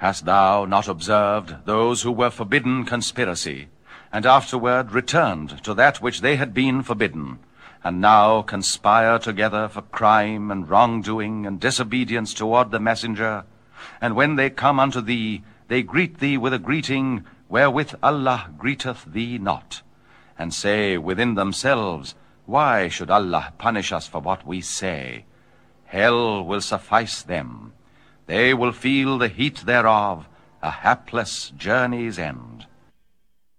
Hast thou not observed those who were forbidden conspiracy, and afterward returned to that which they had been forbidden, and now conspire together for crime and wrongdoing and disobedience toward the messenger? And when they come unto thee, they greet thee with a greeting wherewith Allah greeteth thee not, and say within themselves, Why should Allah punish us for what we say? Hell will suffice them. They will feel the heat thereof, a hapless journey's end.